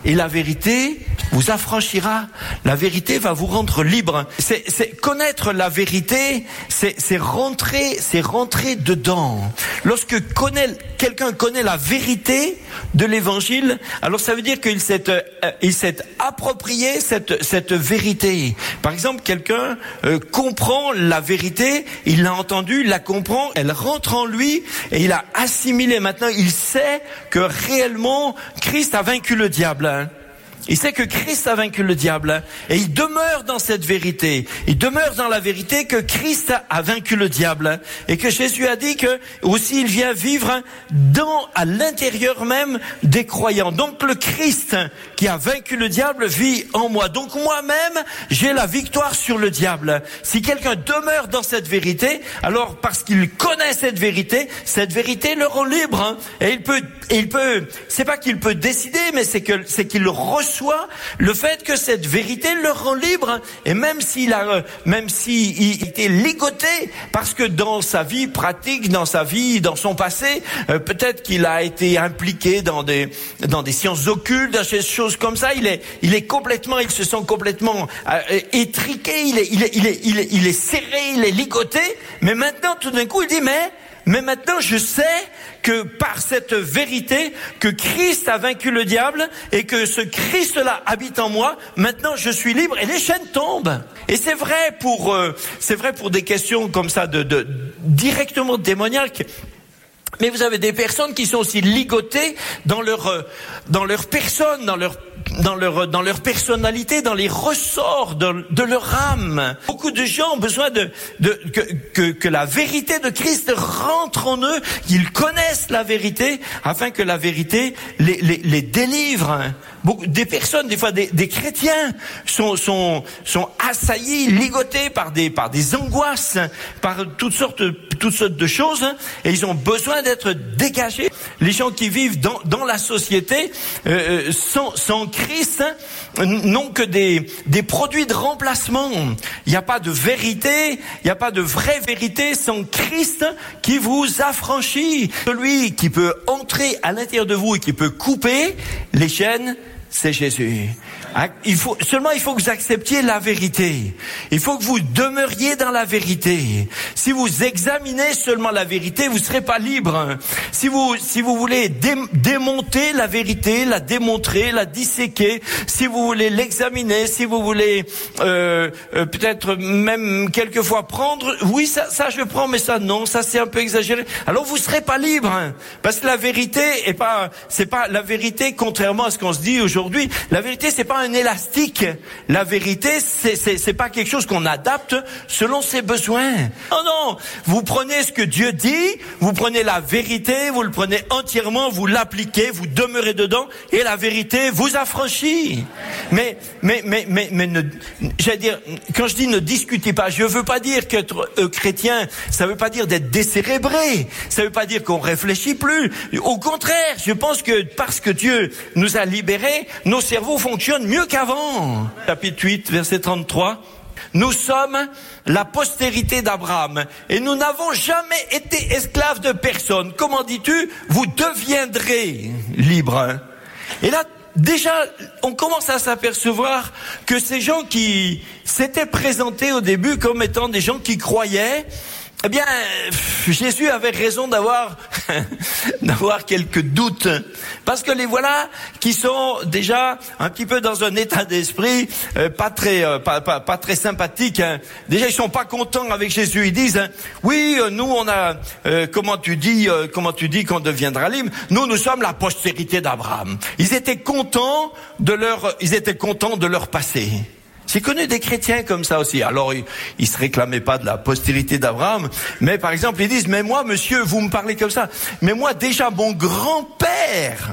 et la vérité vous affranchira. La vérité va vous rendre libre. C'est connaître la vérité, c'est rentrer dedans. Lorsque quelqu'un connaît la vérité de l'évangile, alors ça veut dire qu'il s'est approprié cette vérité. Par exemple, quelqu'un comprend la vérité, il l'a entendue, il la comprend, elle rentre en lui et il a assimilé. Maintenant, il sait que réellement Christ a vaincu le diable. Il sait que Christ a vaincu le diable et il demeure dans cette vérité. Il demeure dans la vérité que Christ a vaincu le diable et que Jésus a dit que aussi il vient vivre à l'intérieur même des croyants. Donc le Christ qui a vaincu le diable vit en moi. Donc moi-même, j'ai la victoire sur le diable. Si quelqu'un demeure dans cette vérité, alors parce qu'il connaît cette vérité le rend libre. Et il peut, c'est pas qu'il peut décider, mais c'est qu'il reçoit le fait que cette vérité le rend libre. Et même s'il était ligoté, parce que dans sa vie pratique, dans son passé, peut-être qu'il a été impliqué dans des sciences occultes, dans ces choses comme ça, il se sent complètement étriqué, il est serré, il est ligoté. Mais maintenant, tout d'un coup, il dit mais maintenant, je sais que par cette vérité, que Christ a vaincu le diable et que ce Christ-là habite en moi, maintenant je suis libre et les chaînes tombent. Et c'est vrai pour des questions comme ça directement démoniaques. Mais vous avez des personnes qui sont aussi ligotées dans leur personne, dans leur personnalité, dans les ressorts de leur âme. Beaucoup de gens ont besoin que la vérité de Christ rentre en eux, qu'ils connaissent la vérité, afin que la vérité les délivre. Des personnes, des fois des chrétiens, sont assaillis, ligotés par des angoisses, par toutes sortes de choses, et ils ont besoin d'être dégagés. Les gens qui vivent dans la société sans Christ n'ont que des produits de remplacement. Il n'y a pas de vérité, il n'y a pas de vraie vérité sans Christ qui vous affranchit. Celui qui peut entrer à l'intérieur de vous et qui peut couper les chaînes, c'est Jésus. Il faut que vous acceptiez la vérité. Il faut que vous demeuriez dans la vérité. Si vous examinez seulement la vérité, vous ne serez pas libre. Si vous voulez démonter la vérité, la démontrer, la disséquer, si vous voulez l'examiner, si vous voulez peut-être même quelquefois prendre, oui ça je prends, mais ça non, ça c'est un peu exagéré. Alors vous ne serez pas libre, parce que la vérité c'est pas la vérité, contrairement à ce qu'on se dit aujourd'hui. La vérité c'est pas un élastique. La vérité, c'est pas quelque chose qu'on adapte selon ses besoins. Non, vous prenez ce que Dieu dit, vous prenez la vérité, vous le prenez entièrement, vous l'appliquez, vous demeurez dedans, et la vérité vous affranchit. Mais j'allais dire, quand je dis ne discutez pas, je veux pas dire qu'être chrétien, ça veut pas dire d'être décérébré, ça veut pas dire qu'on réfléchit plus. Au contraire, je pense que parce que Dieu nous a libérés, nos cerveaux fonctionnent mieux qu'avant. Chapitre 8, verset 33. Nous sommes la postérité d'Abraham et nous n'avons jamais été esclaves de personne. Comment dis-tu? Vous deviendrez libres. Et là, déjà, on commence à s'apercevoir que ces gens qui s'étaient présentés au début comme étant des gens qui croyaient, eh bien, Jésus avait raison d'avoir quelques doutes, parce que les voilà qui sont déjà un petit peu dans un état d'esprit pas très sympathique. Déjà, ils sont pas contents avec Jésus. Ils disent oui, nous on a comment tu dis qu'on deviendra libre. Nous sommes la postérité d'Abraham. Ils étaient contents de leur passé. J'ai connu des chrétiens comme ça aussi. Alors, ils se réclamaient pas de la postérité d'Abraham, mais par exemple, ils disent, mais moi, monsieur, vous me parlez comme ça. Mais moi, déjà, mon grand-père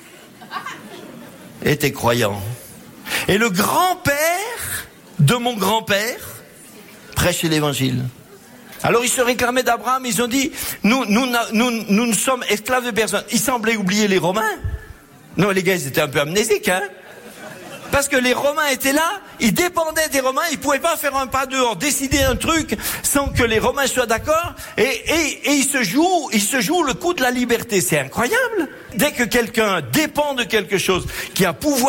était croyant. Et le grand-père de mon grand-père prêchait l'évangile. Alors, ils se réclamaient d'Abraham, ils ont dit, nous ne sommes esclaves de personne. Ils semblaient oublier les Romains. Non, les gars, ils étaient un peu amnésiques, Parce que les Romains étaient là, ils dépendaient des Romains, ils pouvaient pas faire un pas dehors, décider un truc sans que les Romains soient d'accord, et ils se jouent le coup de la liberté. C'est incroyable. Dès que quelqu'un dépend de quelque chose qui a pouvoir